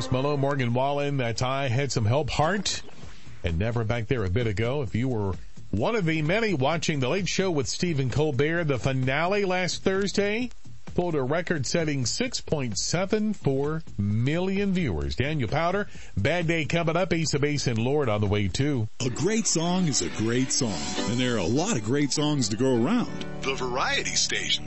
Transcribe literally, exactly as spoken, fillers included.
Post Malone, Morgan Wallen. That's I Had Some Help, Heart, and Never Back There a bit ago. If you were one of the many watching The Late Show with Stephen Colbert, the finale last Thursday pulled a record-setting six point seven four million viewers. Daniel Powder, Bad Day coming up, Ace of Base and Lord on the way too. A great song is a great song, and there are a lot of great songs to go around. The Variety Station.